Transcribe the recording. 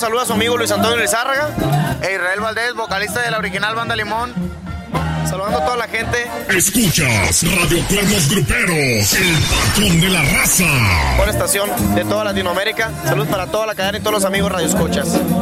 saluda a su amigo Luis Antonio Lizárraga e Israel Valdés, vocalista de la original Banda Limón. Saludando a toda la gente. Escuchas Radio Cuernos Gruperos, el patrón de la raza. Buena estación de toda Latinoamérica. Saludos para toda la cadena y todos los amigos radioescuchas.